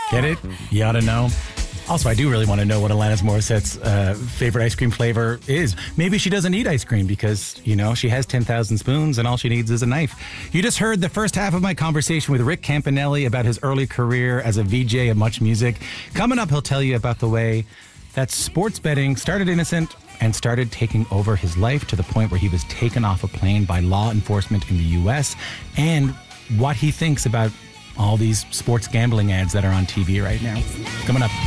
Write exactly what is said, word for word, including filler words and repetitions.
Get it? You ought to know. Also, I do really want to know what Alanis Morissette's uh, favorite ice cream flavor is. Maybe she doesn't eat ice cream because, you know, she has ten thousand spoons and all she needs is a knife. You just heard the first half of my conversation with Rick Campanelli about his early career as a V J of Much Music. Coming up, he'll tell you about the way that sports betting started innocent and started taking over his life to the point where he was taken off a plane by law enforcement in the U S and what he thinks about all these sports gambling ads that are on T V right now. Coming up.